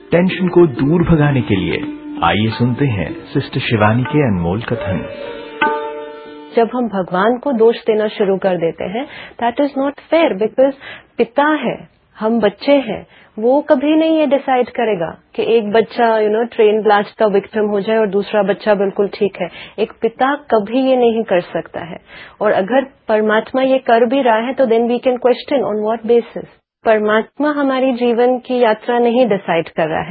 Tension को दूर भगाने के लिए आइए सुनते हैं सिस्टर शिवानी के अनमोल कथन। जब हम भगवान को दोष देना शुरू कर देते हैं, that is not fair, because पिता है, हम बच्चे हैं, वो कभी नहीं ये डिसाइड करेगा कि एक बच्चा ट्रेन ब्लास्ट का विक्टिम हो जाए और दूसरा बच्चा बिल्कुल ठीक है। एक पिता कभी ये नहीं कर सकता है। और अगर परमात्मा ये कर भी रहा है तो then we can question on what basis. परमात्मा हमारी जीवन की यात्रा नहीं डिसाइड कर रहा है।